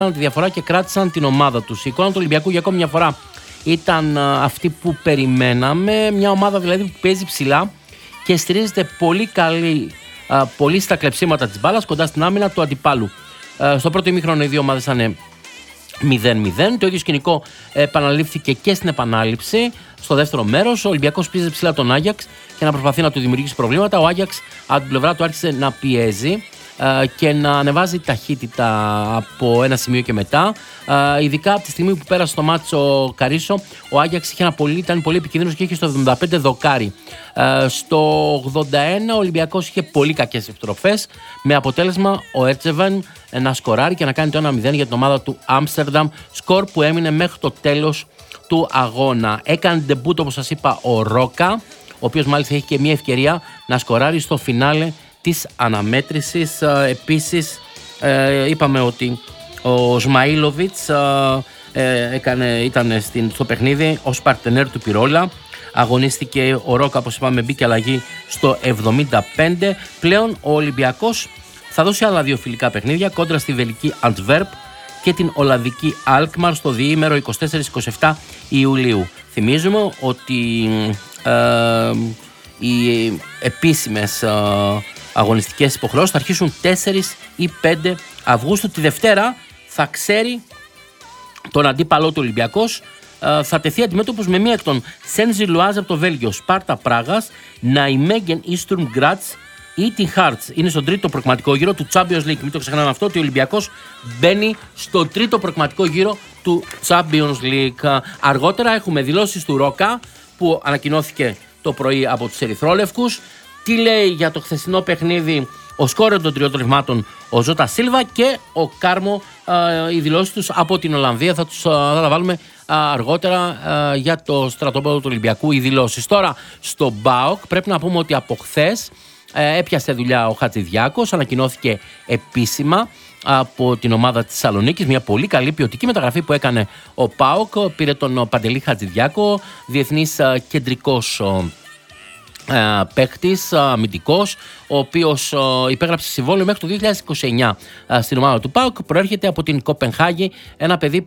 τη διαφορά και κράτησαν την ομάδα τους. Η εικόνα του Ολυμπιακού για ακόμη μια φορά ήταν αυτή που περιμέναμε. Μια ομάδα δηλαδή που παίζει ψηλά και στηρίζεται πολύ στα κλεψίματα της μπάλας κοντά στην άμυνα του αντιπάλου. Στο πρώτο ημίχρονο οι δύο ομάδες ήταν 0-0. Το ίδιο σκηνικό επαναλήφθηκε και στην επανάληψη. Στο δεύτερο μέρος ο Ολυμπιακός πίεζε ψηλά τον Άγιαξ και να προσπαθεί να του δημιουργήσει προβλήματα. Ο Άγιαξ από την πλευρά του άρχισε να πιέζει και να ανεβάζει ταχύτητα από ένα σημείο και μετά. Ειδικά από τη στιγμή που πέρασε το μάτσο ο Καρίσο, ο Άγιαξ ήταν πολύ επικίνδυνος και είχε στο 75 δοκάρι. Στο 81 ο Ολυμπιακός είχε πολύ κακές επιστροφές, με αποτέλεσμα ο Έρτσεβεν να σκοράρει και να κάνει το 1-0 για την ομάδα του Άμστερνταμ, σκορ που έμεινε μέχρι το τέλος του αγώνα. Έκανε ντεμπούτ, όπως σας είπα, ο Ρόκα, ο οποίος μάλιστα έχει και μια ευκαιρία να σκοράρει στο φινάλε της αναμέτρησης. Επίσης είπαμε ότι ο Σμαΐλοβιτς ήταν στο παιχνίδι ως παρτενέρ του Πυρόλα. Αγωνίστηκε ο Ρόκα, όπως είπαμε, μπήκε αλλαγή στο 75. Πλέον ο Ολυμπιακός θα δώσει άλλα δύο φιλικά παιχνίδια κόντρα στη βελική Αντβέρπ και την Ολλανδική Αλκμαρ στο διήμερο 24-27 Ιουλίου. Θυμίζουμε ότι οι επίσημες αγωνιστικές υποχρεώσεις θα αρχίσουν 4 ή 5 Αυγούστου. Τη Δευτέρα θα ξέρει τον αντίπαλό του Ολυμπιακός. Θα τεθεί αντιμέτωπος με μία εκ των Σεν Ζιλουάζ από το Βέλγιο, Σπάρτα Πράγας, Ναϊμέγεν Ίστουρμ Γκράτς ή την Χάρτς. Είναι στον τρίτο προκριματικό γύρο του Champions League. Μην το ξεχνάμε αυτό, ότι ο Ολυμπιακός μπαίνει στο τρίτο προκριματικό γύρο του Champions League. Αργότερα έχουμε δηλώσεις του Ρόκα που ανακοινώθηκε το πρωί από τους Ερυθρόλευκους. Τι λέει για το χθεσινό παιχνίδι ο σκόρερ των τριών τριχμάτων, ο Ζώτα Σίλβα, και ο Κάρμο, οι δηλώσεις τους από την Ολλανδία. Θα τα βάλουμε αργότερα για το στρατόπεδο του Ολυμπιακού οι δηλώσεις. Τώρα στο ΠΑΟΚ πρέπει να πούμε ότι από χθες έπιασε δουλειά ο Χατζηδιάκος, ανακοινώθηκε επίσημα από την ομάδα της Θεσσαλονίκης. Μια πολύ καλή ποιοτική μεταγραφή που έκανε ο ΠΑΟΚ. Πήρε τον Παντελή Χατζηδιάκο, διεθνής κεντρικός παίκτης, αμυντικός, ο οποίος υπέγραψε συμβόλαιο μέχρι το 2029 στην ομάδα του ΠΑΟΚ. Προέρχεται από την Κοπενχάγη, ένα παιδί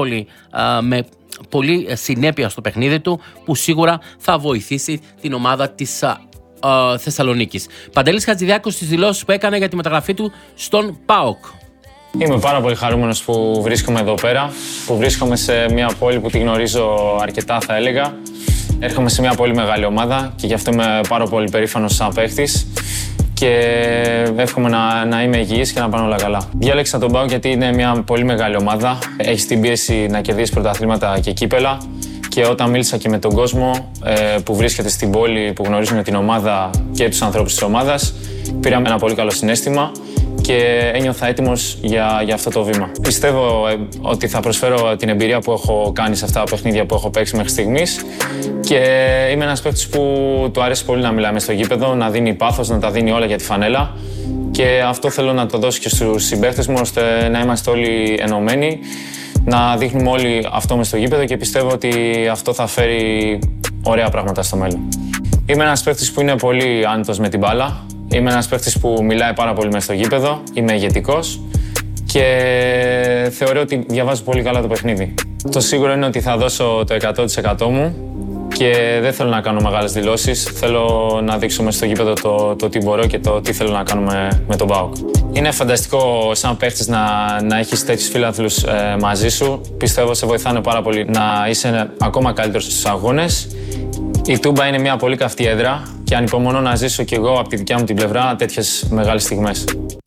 με πολύ συνέπεια στο παιχνίδι του, που σίγουρα θα βοηθήσει την ομάδα της Θεσσαλονίκης. Παντελής Χατζηδιάκος στις δηλώσεις που έκανε για τη μεταγραφή του στον ΠΑΟΚ. Είμαι πάρα πολύ χαρούμενος που βρίσκομαι εδώ πέρα, που βρίσκομαι σε μια πόλη που τη γνωρίζω αρκετά, θα έλεγα. Έρχομαι σε μια πολύ μεγάλη ομάδα και γι' αυτό είμαι πάρα πολύ περήφανος σαν παίχτης και εύχομαι να είμαι υγιής και να πάνε όλα καλά. Διάλεξα τον ΠΑΟΚ γιατί είναι μια πολύ μεγάλη ομάδα. Έχει την πίεση να κερδίσει πρωταθλήματα και κύπελα, και όταν μίλησα και με τον κόσμο που βρίσκεται στην πόλη, που γνωρίζουν την ομάδα και τους ανθρώπους της ομάδας, πήραμε ένα πολύ καλό συναίσθημα και ένιωθα έτοιμος για αυτό το βήμα. Πιστεύω ότι θα προσφέρω την εμπειρία που έχω κάνει σε αυτά τα παιχνίδια που έχω παίξει μέχρι στιγμής, και είμαι ένας παίκτης που του αρέσει πολύ να μιλάει μες στο γήπεδο, να δίνει πάθος, να τα δίνει όλα για τη φανέλα, και αυτό θέλω να το δώσω και στους συμπαίκτες μου, ώστε να είμαστε όλοι ενωμένοι, να δείχνουμε όλοι αυτό μες στο γήπεδο, και πιστεύω ότι αυτό θα φέρει ωραία πράγματα στο μέλλον. Είμαι ένας παίκτης που είναι πολύ άνετος με την μπάλα. Είμαι ένας παίκτης που μιλάει πάρα πολύ μες στο γήπεδο, είμαι ηγετικός και θεωρώ ότι διαβάζω πολύ καλά το παιχνίδι. Το σίγουρο είναι ότι θα δώσω το 100% μου και δεν θέλω να κάνω μεγάλες δηλώσεις. Θέλω να δείξω μες στο γήπεδο το τι μπορώ και το τι θέλω να κάνουμε με τον ΠΑΟΚ. Είναι φανταστικό σαν παίκτης να έχεις τέτοιους φίλαθλους μαζί σου. Πιστεύω σε βοηθάνε πάρα πολύ να είσαι ακόμα καλύτερος στους αγώνες. Η Τούμπα είναι μια πολύ καυτή έδρα και ανυπομονώ να ζήσω κι εγώ από τη δικιά μου την πλευρά τέτοιες μεγάλες στιγμές.